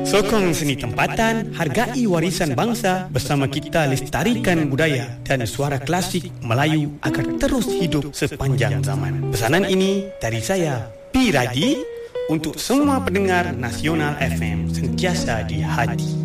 Sokong seni tempatan, hargai warisan bangsa, bersama kita lestarikan budaya dan suara klasik Melayu agar terus hidup sepanjang zaman. Pesanan ini dari saya, P. Raji, untuk semua pendengar Nasional FM sentiasa di hati.